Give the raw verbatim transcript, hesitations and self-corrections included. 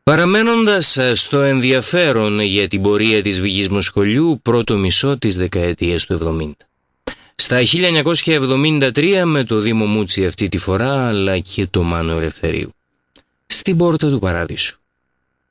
Παραμένοντας στο ενδιαφέρον για την πορεία της Βυγής Σχολιού, πρώτο μισό της δεκαετίας του εβδομήντα. Στα χίλια εννιακόσια εβδομήντα τρία με το Δήμο Μούτσι αυτή τη φορά, αλλά και το Μάνο Ελευθερίου. Στην πόρτα του Παράδεισου.